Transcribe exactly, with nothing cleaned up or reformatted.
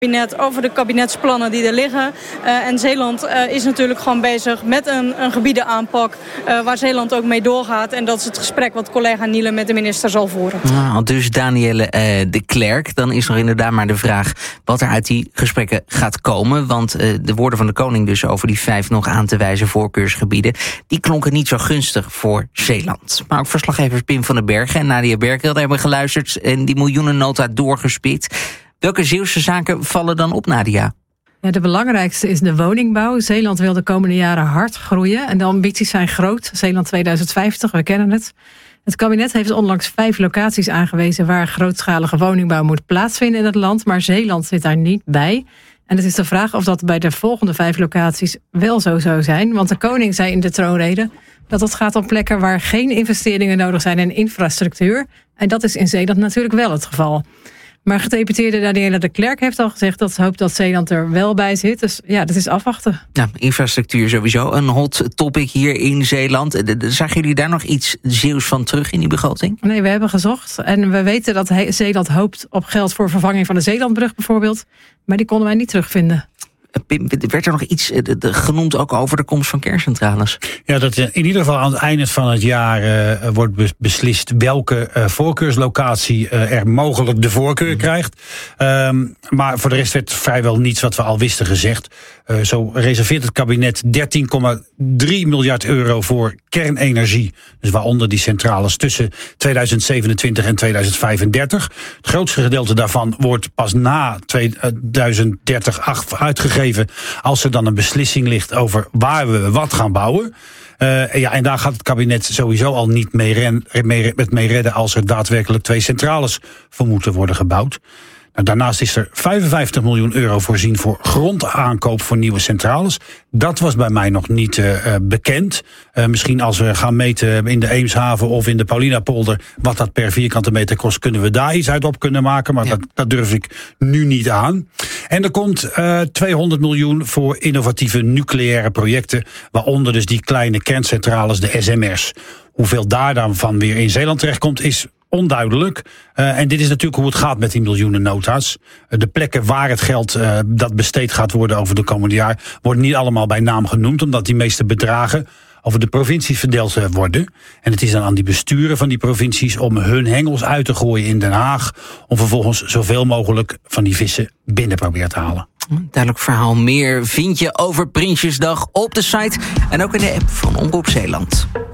kabinet over de kabinetsplannen die er liggen. Uh, en Zeeland uh, is natuurlijk gewoon bezig met een, een gebiedenaanpak uh, waar Zeeland ook mee doorgaat. En dat is het gesprek wat collega Niele met de minister zal voeren. Nou, dus Danielle uh, de Klerk, dan is nog inderdaad maar de vraag wat er uit die gesprekken gaat komen. Want uh, de woorden van de koning dus over die vijf nog aan te wijzen voorkeursgebieden, die klonken niet zo gunstig voor Zeeland. Maar ook verslaggevers Pim van den Bergen en Nadia Berkel hebben geluisterd en die miljoenennota doorgespit. Welke Zeeuwse zaken vallen dan op, Nadia? Ja, de belangrijkste is de woningbouw. Zeeland wil de komende jaren hard groeien en de ambities zijn groot. Zeeland tweeduizend vijftig, we kennen het. Het kabinet heeft onlangs vijf locaties aangewezen waar grootschalige woningbouw moet plaatsvinden in het land, maar Zeeland zit daar niet bij. En het is de vraag of dat bij de volgende vijf locaties wel zo zou zijn. Want de koning zei in de troonrede dat het gaat om plekken waar geen investeringen nodig zijn in infrastructuur. En dat is in Zeeland natuurlijk wel het geval. Maar gedeputeerde Danielle de Klerk heeft al gezegd dat ze hoopt dat Zeeland er wel bij zit. Dus ja, dat is afwachten. Ja, infrastructuur sowieso een hot topic hier in Zeeland. Zagen jullie daar nog iets Zeeuws van terug in die begroting? Nee, we hebben gezocht. En we weten dat Zeeland hoopt op geld voor vervanging van de Zeelandbrug bijvoorbeeld. Maar die konden wij niet terugvinden. Pim, werd er nog iets genoemd ook over de komst van kerncentrales? Ja, dat in ieder geval aan het einde van het jaar uh, wordt beslist welke uh, voorkeurslocatie uh, er mogelijk de voorkeur krijgt. Um, maar voor de rest werd vrijwel niets wat we al wisten gezegd. Uh, zo reserveert het kabinet dertien komma drie miljard euro voor kernenergie. Dus waaronder die centrales tussen tweeduizend zevenentwintig en tweeduizend vijfendertig. Het grootste gedeelte daarvan wordt pas na tweeduizend dertig uitgegeven als er dan een beslissing ligt over waar we wat gaan bouwen. Uh, ja, en daar gaat het kabinet sowieso al niet mee, ren, mee, met mee redden als er daadwerkelijk twee centrales voor moeten worden gebouwd. Nou, daarnaast is er vijfenvijftig miljoen euro voorzien voor grondaankoop voor nieuwe centrales. Dat was bij mij nog niet uh, bekend. Uh, misschien als we gaan meten in de Eemshaven of in de Paulinapolder wat dat per vierkante meter kost, kunnen we daar iets uit op kunnen maken. Maar ja. dat, dat durf ik nu niet aan. En er komt uh, tweehonderd miljoen voor innovatieve nucleaire projecten, waaronder dus die kleine kerncentrales, de S M R's. Hoeveel daar dan van weer in Zeeland terechtkomt is onduidelijk. Uh, en dit is natuurlijk hoe het gaat met die miljoenennota's. Uh, de plekken waar het geld uh, dat besteed gaat worden over de komende jaar worden niet allemaal bij naam genoemd, omdat die meeste bedragen over de provincies verdeeld uh, worden. En het is dan aan die besturen van die provincies om hun hengels uit te gooien in Den Haag, om vervolgens zoveel mogelijk van die vissen binnen proberen te halen. Duidelijk verhaal. Meer vind je over Prinsjesdag op de site en ook in de app van Omroep Zeeland.